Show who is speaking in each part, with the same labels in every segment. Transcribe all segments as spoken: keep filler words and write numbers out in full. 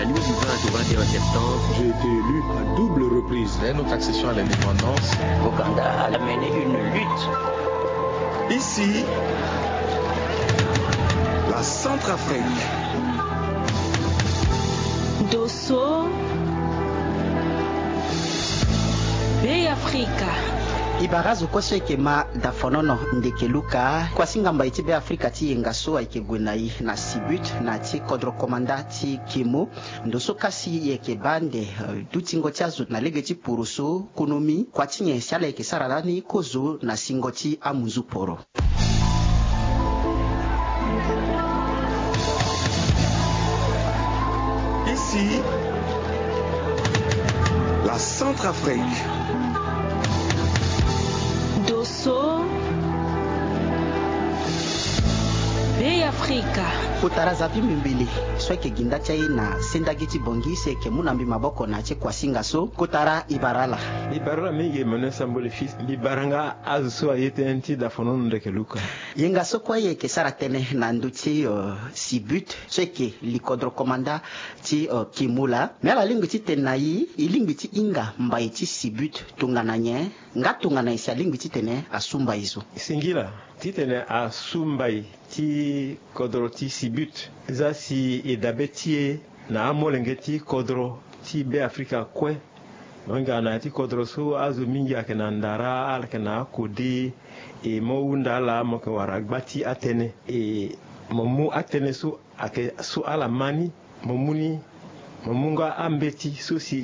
Speaker 1: nuit du vingt au vingt et un septembre,
Speaker 2: j'ai été élu à double reprise.
Speaker 3: Dès notre accession à l'indépendance,
Speaker 4: Ouganda a mené une lutte.
Speaker 5: Ici, la Centrafrique.
Speaker 6: Dosso, Bay Africa.
Speaker 7: Ibarazo kwa sio ikema dafonono ndekeluka kwa singamba iti Bay Africa ti yengaso aikegwenai na Sibut na ti kodro komanda ti Kimo ndoso kasi yeke bande uh, dutingo tiazo na lege ti puruso kunomi kwa tinye siala yeke saralani kozo na singo ti amuzu poro.
Speaker 5: Ici, la Centrafrique.
Speaker 6: Dosso, Bay Africa.
Speaker 7: Utaraza pimbili sweke ginda chai na sendagiti bongise ke munambi maboko na che kwa singaso kutara ibarala
Speaker 8: ibarala mingi mena sambole fils bibaranga azuso ayete enti da fonono ndeke luka
Speaker 7: yenga so kwa ye ke sara tene na nduti uh, Sibut sweke likodro komanda ti uh, Kimula mela lingu ti tenayi ilingu ti inga mbai ti Sibut tungananye nga tungana isa lingu ti tene asumba izo
Speaker 8: singila ti tene asumbai ti kodro ti Sibut za si edabetie na amolenge ti kodro ti Bay Africa kwe wanga na ti kodro so azu mingi akena ndara alkena kodi e mo unda la mo ke waragbati atene e momu atene so ake so ala mani momuni momunga ambeti so si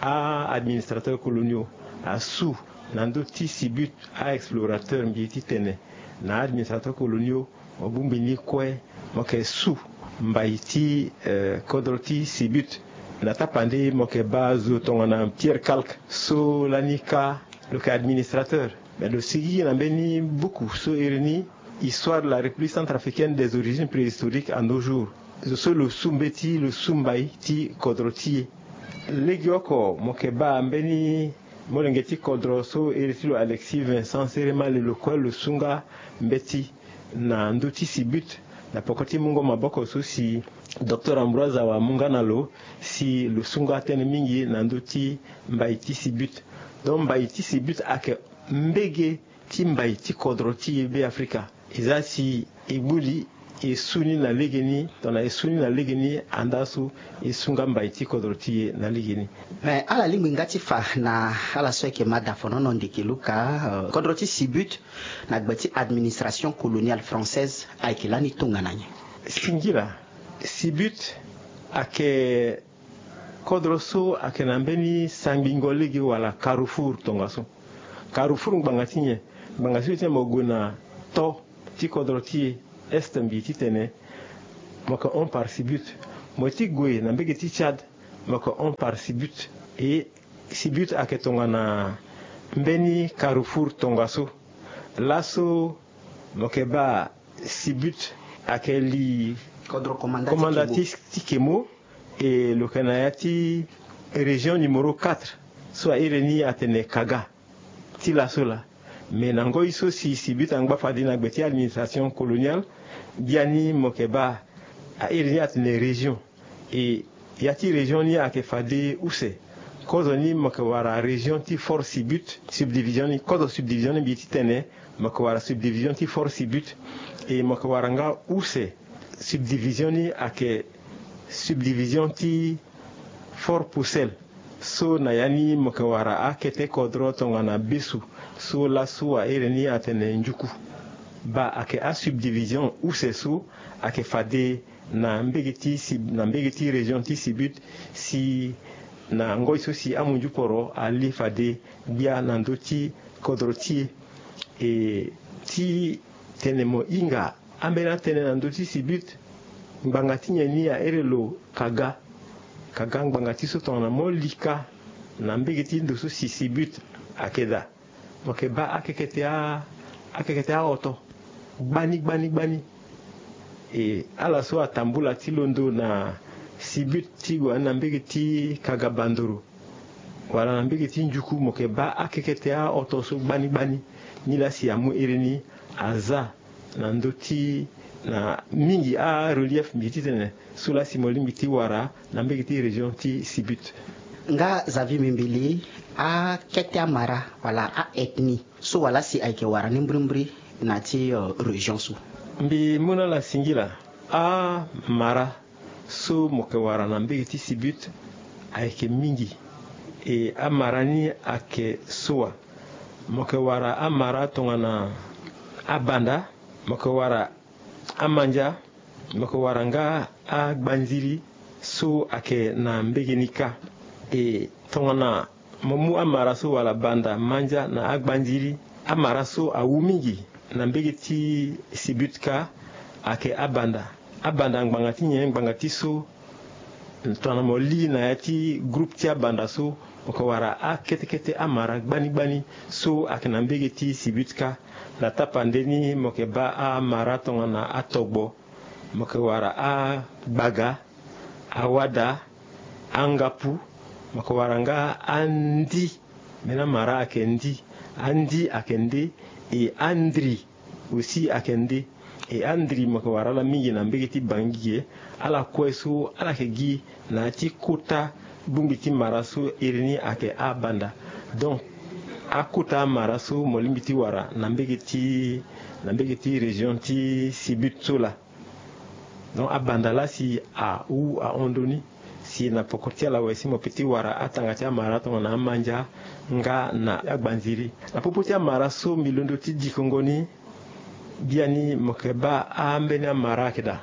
Speaker 8: a administrateur coloniaux a sous nando ti Sibut a explorateur mbi ti tene na administrateur coloniaux obumbi ni kwe moke sous mbai ti uh, kodro ti Sibut na tapande moke bazo tongana Pierre Calque so lanika le administrateur mais le sigi na beni beaucoup so erni histoire de la République centrafricaine des origines préhistoriques à nos jours so le sumbeti le sumbai ti kodro ti legioko moke ba mbeni molengeti kodro so erti lo Alexis Vincent Serema le lokwa le sunga mbeti na nduti Sibut na pokoti mungo maboko so si Docteur Ambroise wa munganalo si lusunga tene mingi na nduti mbaiti Sibut donc mbaiti Sibut ake mbege ti mbaiti kodro ti Bay Africa iza si ibuli e suni na legeni tona e suni na legeni andasu e sunga mbaiti kodro ti na legeni
Speaker 7: mais ala lingu ngati fa na ala soke mada fonono ndekeluka uh, kodro ti Sibut na gbati administration coloniale française aikilani tungananye
Speaker 8: singira Sibut ake kodro so ake nambeni sangbingo legi wala Carrefour tongaso Carrefour ngbangatinye ngbangatinye te moguna to ti kodro ti est mbi ti tene moka on par Sibut moti gwe na mbege ti Tchad moka on par Sibut et Sibut ake tongana mbeni Carrefour tongaso laso moke ba Sibut ake li
Speaker 7: kodro
Speaker 8: commandant Tikemo et le Kanayati région numéro quatre soit Ireni Atene Kaga Tila Sola mais nango iso si Sibut angba fadina gbeti administration coloniale biani mokeba a Ireni Atene région et yati région ni ake fade use kozo ni mokewara région ti for Sibut subdivision ni kozo subdivision ni biti tene mokewara subdivision ti for Sibut et mokewara nga use subdivision ni ake subdivision ti for Poussel so na yani mokewara akete kodro tongana bisu so la suwa ereni atene njuku ba ake a subdivision use so ake fade na mbegeti si na mbegeti region ti Sibut si na ngoi so si amunju poro ali fade bia na ndoti kodro ti e ti tenemo inga ambena tene na ndoti Sibut mbangati nyani ya erelo kaga kaga mbangati so tona molika na mbegeti ndo so si Sibut akeda moke ba akekete a akekete a oto gbani gbani gbani e ala so atambula tilondo na Sibut tigo na mbegeti kaga bandoro wala na mbegeti njuku moke ba akekete a oto so gbani gbani nila si amu ereni aza na ndoti na mingi a relief mbiti tene sula simoli mbiti wara na mbiti region ti Sibut.
Speaker 7: Nga zavi mimbili a kete amara wala a etni so wala si aike wara nimbrimbri na ti uh, region su.
Speaker 8: Mbi muna la singila a mara so moke wara na mbiti Sibut aike mingi e a mara ni ake soa moke wara a mara tongana a banda moke wara a manja moke wara nga a gbanziri so ake na mbegenika e tongana momu a mara so wala banda manja na a gbanziri a mara so a wumigi na mbegeti Sibutka ake a banda a banda ngbangati nye ngbangati so tongana mo li na yati groupe ti a banda so moke wara a kete kete a mara gbani gbani so ake na mbegeti Sibutka na tapandeni moke ba a mara tongana a togbo moke wara a baga a wada a ngapu moke wara nga andi mena mara akendi andi akende e andri aussi akende e andri moke wara la mingi na mbegeti bangie ala kwesu ala kegi na ti kota bumbiti marasu irini ake a banda donc akuta marasu molimbiti wara na mbegeti na mbegeti region ti Sibut sola donc a banda la si a ou a ondoni si na pokotia la wesi mo peti wara atangati marato na manja nga na agbanziri na popotia maraso milondo ti dikongoni biani mokeba ambeni marakida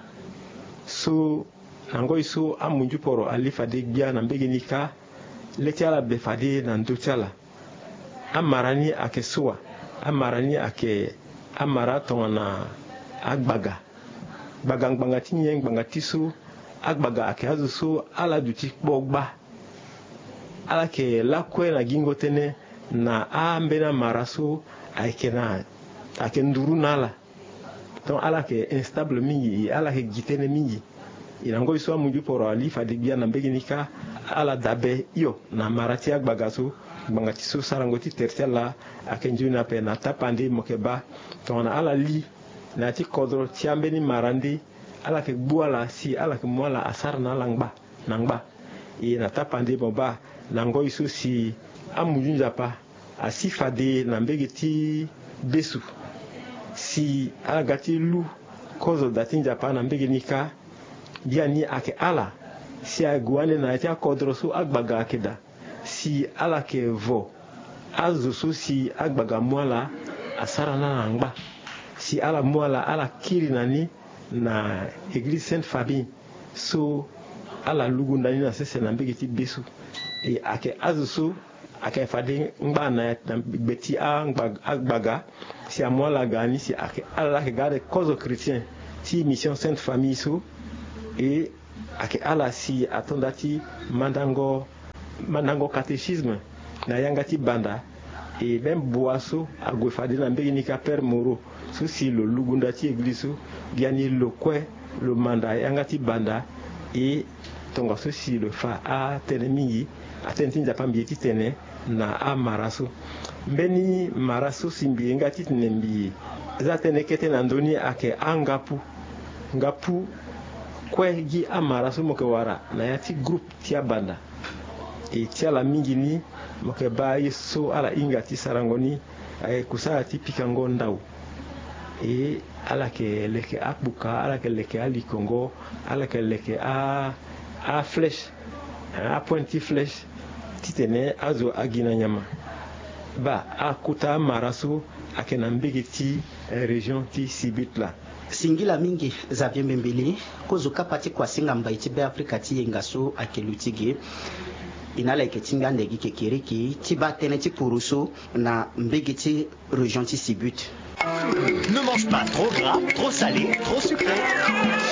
Speaker 8: so nango iso amunju poro alifade bia na mbegenika letiala befade na ndotiala amarani ake suwa amarani ake amarato na agbaga bagang bangati nyeng bangati so agbaga ake azu so ala duti kpogba ala ke lakwe na gingo tene na ambe na maraso ake na ake nduru nala donc ala ke instable mingi ala ke gitene mingi inango iso amunju poro ali fadi bia na mbeginika ala dabe yo na marati agbaga so bangati so sarangoti tertela ake njuna pe na tapande mokeba tona ala li na ti kodro tiambe ni marandi ala ke buala si ala ke mwala asar na langba nangba e na tapande bomba nango isu si amujunja pa asifade na mbegeti besu si ala gati lu kozo datinja pa na mbegenika biani ake ala si agwane na ti kodro su agbaga akeda si ala ke vo azu su si agbaga mwala asara na langba si ala mwala ala kiri nani na église Sainte Famille so ala lugunda ni na sese na mbegeti besu e ake azusu ake fade ngba na beti a agbaga si amwala gani si ake ala ke gade cause chrétien ti mission Sainte Famille so e ake ala si atondati mandango mandango catéchisme na yangati banda e même boaso agwefade na mbegenika père Moro so si lo lugunda ti église so biani lo kwe lo manda yangati banda e tonga so si lo fa a tene mingi atenti nja pambi ti tene na a maraso mbeni maraso simbi ngati tnembi za tene kete na ndoni ake angapu ngapu kwe gi a maraso moke wara na yati groupe ti banda e tia la mingi ni moke ba yeso ala ingati sarangoni ay kusala ti pikango ndau e ala ke leke akbuka ala ke leke ali Congo ala ke leke a a flèche a pointi flèche titene azo agina nyama ba akuta maraso akena mbegeti region ti Sibut la
Speaker 7: singila mingi Xavier Mbembeli kozuka pati kwa singa mbaiti be Afrika ti yengaso akelutige inala ketinga ndegi kekeriki ti batene ti puruso na mbegeti region ti Sibut.
Speaker 9: Ne mange pas trop gras, trop salé, trop sucré.